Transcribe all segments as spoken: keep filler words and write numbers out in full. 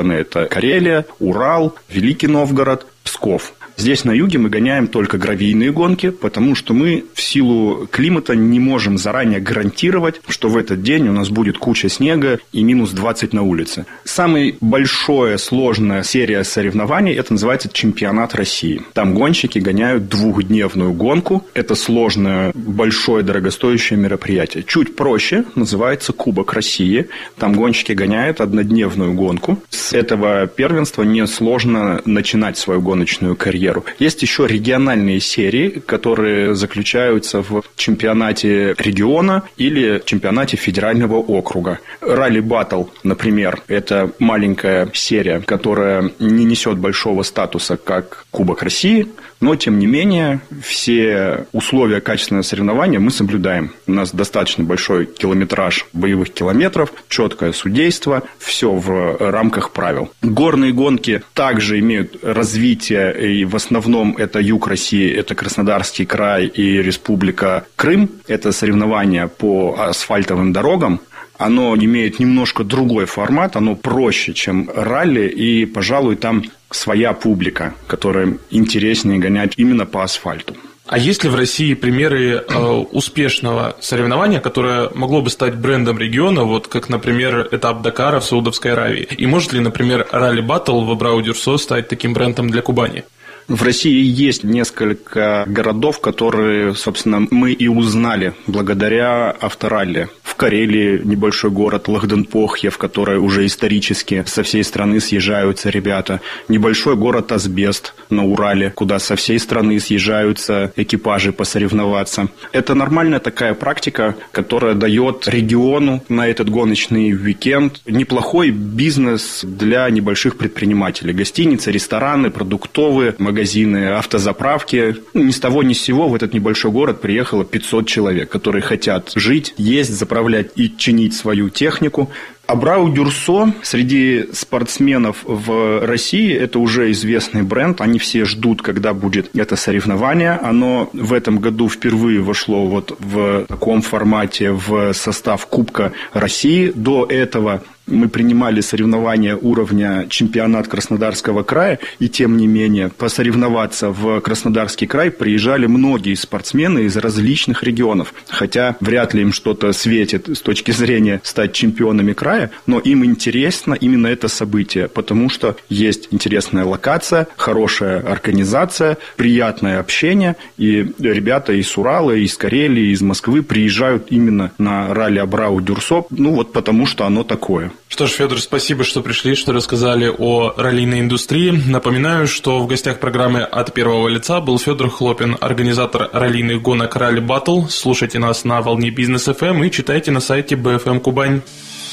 Это Карелия, Урал, Великий Новгород, Псков. Здесь на юге мы гоняем только гравийные гонки, потому что мы в силу климата не можем заранее гарантировать, что в этот день у нас будет куча снега и минус двадцать на улице. Самая большая сложная серия соревнований, это называется чемпионат России. Там гонщики гоняют двухдневную гонку. Это сложное, большое, дорогостоящее мероприятие. Чуть проще называется Кубок России. Там гонщики гоняют однодневную гонку. С этого первенства несложно начинать свою гоночную карьеру. Есть еще региональные серии, которые заключаются в чемпионате региона или чемпионате федерального округа. Ралли-баттл, например, это маленькая серия, которая не несет большого статуса, как Кубок России, но, тем не менее, все условия качественного соревнования мы соблюдаем. У нас достаточно большой километраж боевых километров, четкое судейство, все в рамках правил. Горные гонки также имеют развитие, и в основном это юг России, это Краснодарский край и Республика Крым. Это соревнования по асфальтовым дорогам. Оно имеет немножко другой формат, оно проще, чем ралли, и, пожалуй, там своя публика, которая интереснее гонять именно по асфальту. А есть ли в России примеры э, успешного соревнования, которое могло бы стать брендом региона, вот как, например, этап Дакара в Саудовской Аравии? И может ли, например, ралли-баттл в Абрау-Дюрсо стать таким брендом для Кубани? В России есть несколько городов, которые, собственно, мы и узнали благодаря авторалли. В Карелии небольшой город Лахденпохье, в который уже исторически со всей страны съезжаются ребята. Небольшой город Асбест на Урале, куда со всей страны съезжаются экипажи посоревноваться. Это нормальная такая практика, которая дает региону на этот гоночный уикенд неплохой бизнес для небольших предпринимателей. Гостиницы, рестораны, продуктовые, магазины, автозаправки. Ни с того ни с сего в этот небольшой город приехало пятьсот человек, которые хотят жить, есть, заправлять и чинить свою технику. Абрау-Дюрсо среди спортсменов в России это уже известный бренд. Они все ждут, когда будет это соревнование. Оно в этом году впервые вошло вот в таком формате в состав Кубка России. До этого мы принимали соревнования уровня чемпионат Краснодарского края, и тем не менее посоревноваться в Краснодарский край приезжали многие спортсмены из различных регионов. Хотя вряд ли им что-то светит с точки зрения стать чемпионами края, но им интересно именно это событие, потому что есть интересная локация, хорошая организация, приятное общение, и ребята из Урала, из Карелии, из Москвы приезжают именно на ралли Абрау-Дюрсо, ну вот потому что оно такое. Что ж, Федор, спасибо, что пришли, что рассказали о раллийной индустрии. Напоминаю, что в гостях программы «От первого лица» был Федор Хлопин, организатор раллийных гонок «Ралли Баттл». Слушайте нас на волне Бизнес эф эм и читайте на сайте бэ эф эм Кубань.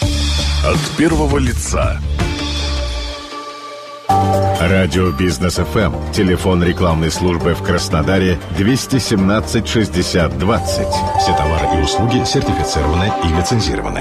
От первого лица. Радио Бизнес эф эм. Телефон рекламной службы в Краснодаре двести семнадцать шестьдесят двадцать. Все товары и услуги сертифицированы и лицензированы.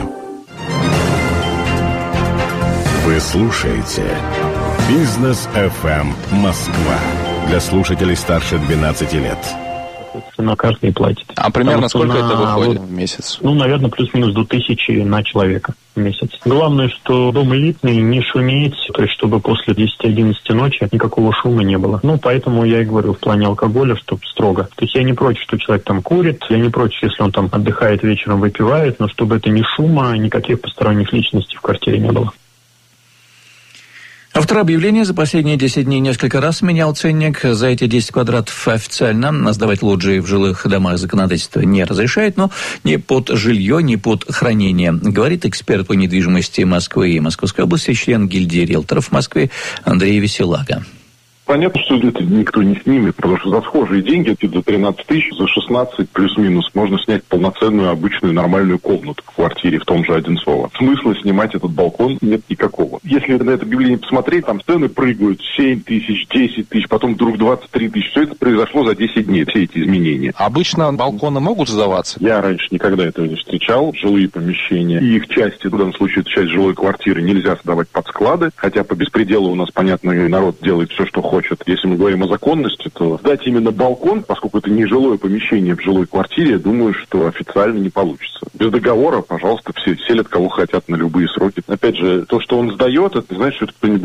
Вы слушаете Бизнес эф эм Москва. Для слушателей старше двенадцати лет. На каждый платит. А примерно сколько на, это выходит вот, в месяц? Ну, наверное, плюс-минус до тысячи на человека в месяц. Главное, что дом элитный, не шуметь, то есть чтобы после десяти-одиннадцати ночи никакого шума не было. Ну, поэтому я и говорю в плане алкоголя, чтобы строго. То есть я не против, что человек там курит, я не против, если он там отдыхает вечером, выпивает, но чтобы это ни шума, никаких посторонних личностей в квартире не было. Автор объявления за последние десять дней несколько раз менял ценник. За эти десять квадратов официально сдавать лоджии в жилых домах законодательство не разрешает, но ни под жилье, ни под хранение. Говорит эксперт по недвижимости Москвы и Московской области, член гильдии риэлторов в Москве Андрей Веселага. Понятно, что это никто не снимет, потому что за схожие деньги, за тринадцать тысяч, за шестнадцать плюс-минус, можно снять полноценную, обычную, нормальную комнату в квартире в том же Одинцово. Смысла снимать этот балкон нет никакого. Если на это объявление посмотреть, там цены прыгают семь тысяч, десять тысяч, потом вдруг двадцать три тысячи. Все это произошло за десять дней, все эти изменения. Обычно балконы могут сдаваться? Я раньше никогда этого не встречал. Жилые помещения и их части, в данном случае это часть жилой квартиры, нельзя сдавать под склады, хотя по беспределу у нас, понятно, народ делает все, что хочет. хочет. Если мы говорим о законности, то сдать именно балкон, поскольку это не жилое помещение в жилой квартире, я думаю, что официально не получится. Без договора, пожалуйста, все селят кого хотят на любые сроки. Опять же, то, что он сдает, это не значит, что это кто-нибудь